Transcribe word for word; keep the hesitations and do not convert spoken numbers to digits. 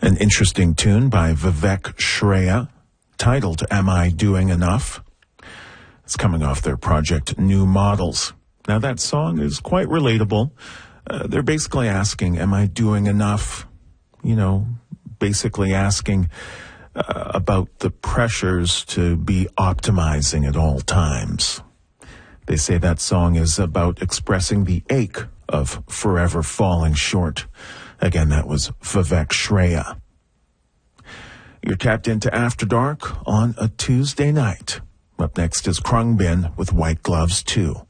An interesting tune by Vivek Shreya, titled Am I Doing Enough? It's coming off their project New Models. Now that song is quite relatable. Uh, they're basically asking, am I doing enough? You know, basically asking uh, about the pressures to be optimizing at all times. They say that song is about expressing the ache of forever falling short. Again, that was Vivek Shreya. You're tapped into After Dark on a Tuesday night. Up next is Krungbin with White Gloves two.